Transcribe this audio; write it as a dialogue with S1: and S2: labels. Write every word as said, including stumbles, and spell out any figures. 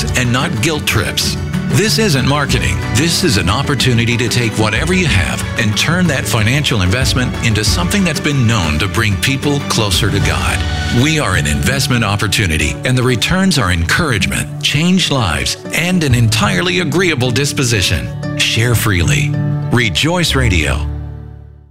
S1: blessings and not guilt trips. This isn't marketing. This is an opportunity to take whatever you have and turn that financial investment into something that's been known to bring people closer to God. We are an investment opportunity, and the returns are encouragement, changed lives, and an entirely agreeable disposition. Share freely. Rejoice Radio.